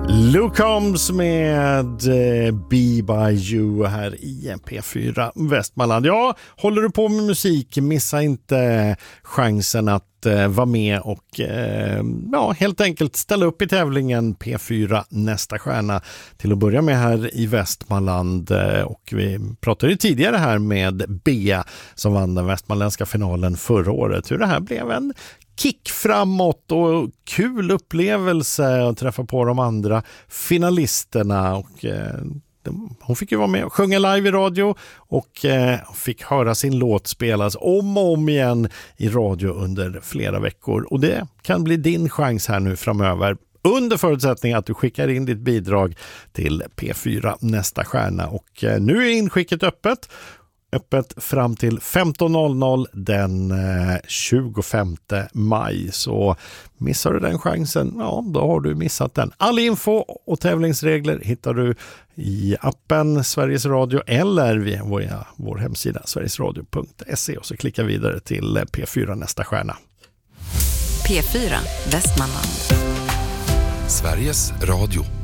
Luke Combs med Be By You här i P4 Västmanland. Ja, håller du på med musik, missa inte chansen att vara med och helt enkelt ställa upp i tävlingen P4 nästa stjärna till att börja med här i Västmanland. Och vi pratade ju tidigare här med Bea som vann den västmanländska finalen förra året. Hur det här blev en kick framåt och kul upplevelse att träffa på de andra finalisterna och hon fick ju vara med och sjunga live i radio och fick höra sin låt spelas om och om igen i radio under flera veckor och det kan bli din chans här nu framöver under förutsättning att du skickar in ditt bidrag till P4 nästa stjärna och nu är inskicket öppet fram till 15.00 den 25 maj. Så missar du den chansen, ja då har du missat den. All info och tävlingsregler hittar du i appen Sveriges Radio eller via vår hemsida sverigesradio.se och så klicka vidare till P4 nästa stjärna. P4 Västmanland. Sveriges Radio.